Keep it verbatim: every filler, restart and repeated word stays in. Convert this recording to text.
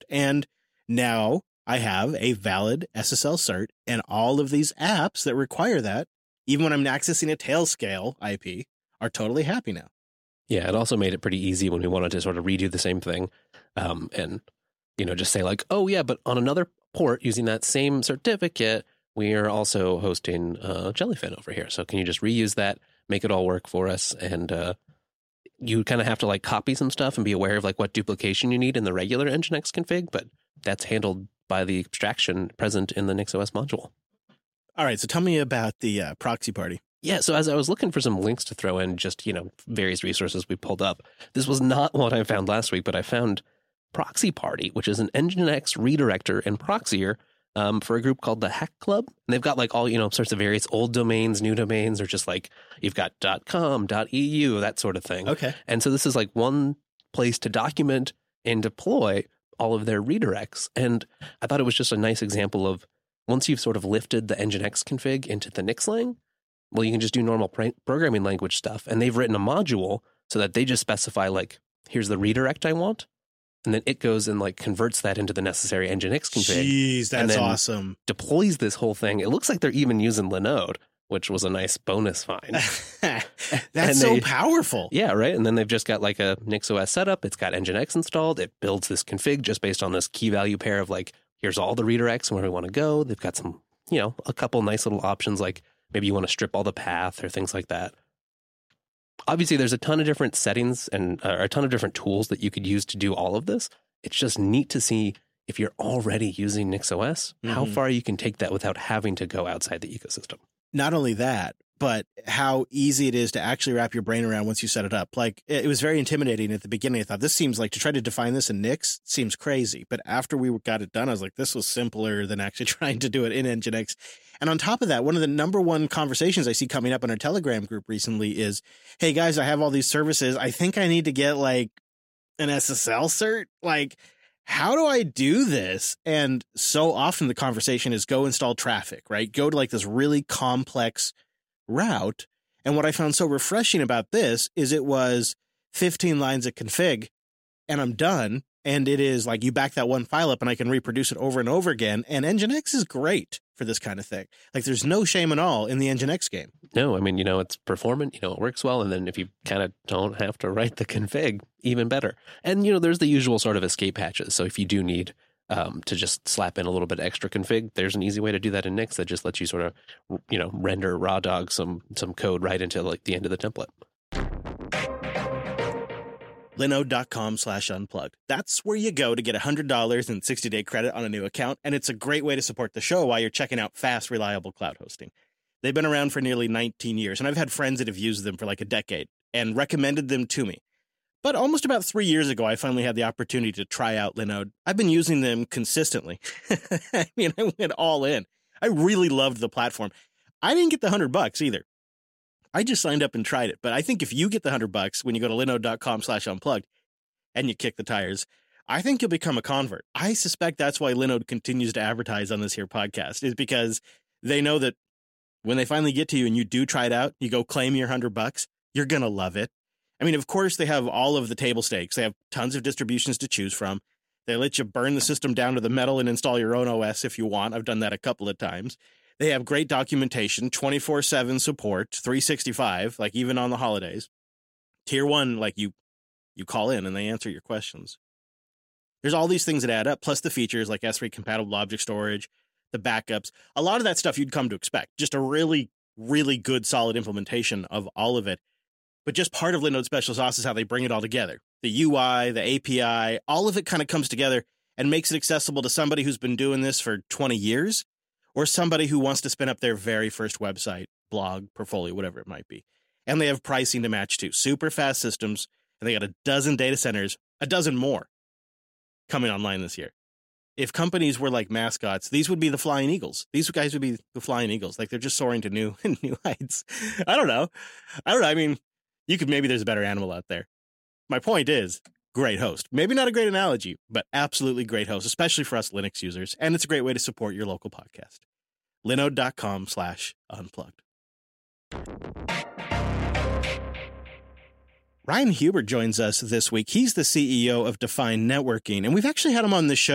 And now I have a valid S S L cert, and all of these apps that require that, even when I'm accessing a Tailscale I P, are totally happy now. Yeah, it also made it pretty easy when we wanted to sort of redo the same thing um, and, you know, just say like, oh, yeah, but on another port using that same certificate, we are also hosting uh, Jellyfin over here. So can you just reuse that, make it all work for us? And uh, you kind of have to like copy some stuff and be aware of like what duplication you need in the regular Nginx config, but that's handled by the abstraction present in the NixOS module. All right, so tell me about the uh, proxy party. Yeah, so as I was looking for some links to throw in, just, you know, various resources we pulled up, this was not what I found last week, but I found Proxy Party, which is an Nginx redirector and proxier um, for a group called the Hack Club. And they've got like all, you know, sorts of various old domains, new domains, or just like you've got .com, .eu, that sort of thing. Okay. And so this is like one place to document and deploy all of their redirects. And I thought it was just a nice example of once you've sort of lifted the Nginx config into the Nixlang, well, you can just do normal pr- programming language stuff. And they've written a module so that they just specify like, here's the redirect I want. And then it goes and like converts that into the necessary Nginx config. Jeez, that's awesome. Deploys this whole thing. It looks like they're even using Linode, which was a nice bonus find. That's And so they- powerful. Yeah, right. And then they've just got like a NixOS setup. It's got Nginx installed. It builds this config just based on this key value pair of like, here's all the redirects and where we want to go. They've got some, you know, a couple nice little options like maybe you want to strip all the path or things like that. Obviously, there's a ton of different settings and uh, a ton of different tools that you could use to do all of this. It's just neat to see if you're already using NixOS, mm-hmm. how far you can take that without having to go outside the ecosystem. Not only that, but how easy it is to actually wrap your brain around once you set it up. Like, it was very intimidating at the beginning. I thought, this seems like to try to define this in Nix seems crazy. But after we got it done, I was like, this was simpler than actually trying to do it in Nginx. And on top of that, one of the number one conversations I see coming up in our Telegram group recently is, hey, guys, I have all these services. I think I need to get like an S S L cert. Like, how do I do this? And so often the conversation is go install Traefik, right? Go to like this really complex route. And what I found so refreshing about this is it was fifteen lines of config and I'm done. And it is like you back that one file up and I can reproduce it over and over again. And Nginx is great for this kind of thing. Like there's no shame at all in the Nginx game. No, I mean, you know, it's performant, you know, it works well. And then if you kind of don't have to write the config, even better. And, you know, there's the usual sort of escape hatches. So if you do need um, to just slap in a little bit extra config, there's an easy way to do that in Nix that just lets you sort of, you know, render raw dog some some code right into like the end of the template. Linode.com slash unplugged. That's where you go to get one hundred dollars and sixty day credit on a new account, and it's a great way to support the show while you're checking out fast, reliable cloud hosting. They've been around for nearly nineteen years, and I've had friends that have used them for like a decade and recommended them to me. But almost about three years ago, I finally had the opportunity to try out Linode. I've been using them consistently. I mean, I went all in. I really loved the platform. I didn't get the one hundred bucks either. I just signed up and tried it. But I think if you get the one hundred bucks when you go to linode.com slash unplugged and you kick the tires, I think you'll become a convert. I suspect that's why Linode continues to advertise on this here podcast, is because they know that when they finally get to you and you do try it out, you go claim your one hundred bucks, you're going to love it. I mean, of course, they have all of the table stakes. They have tons of distributions to choose from. They let you burn the system down to the metal and install your own O S if you want. I've done that a couple of times. They have great documentation, twenty-four seven support, three sixty-five, like even on the holidays. Tier one, like you you call in and they answer your questions. There's all these things that add up, plus the features like S three compatible object storage, the backups. A lot of that stuff you'd come to expect. Just a really, really good, solid implementation of all of it. But just part of Linode Special Sauce is how they bring it all together. The U I, the A P I, all of it kind of comes together and makes it accessible to somebody who's been doing this for twenty years. Or somebody who wants to spin up their very first website, blog, portfolio, whatever it might be. And they have pricing to match too. Super fast systems. And they got a dozen data centers, a dozen more coming online this year. If companies were like mascots, these would be the Flying Eagles. These guys would be the Flying Eagles. Like they're just soaring to new new heights. I don't know. I don't know. I mean, you could, maybe there's a better animal out there. My point is, great host. Maybe not a great analogy, but absolutely great host, especially for us Linux users. And it's a great way to support your local podcast. Linode.com slash unplugged. Ryan Hubert joins us this week. He's the C E O of Define Networking, and we've actually had him on the show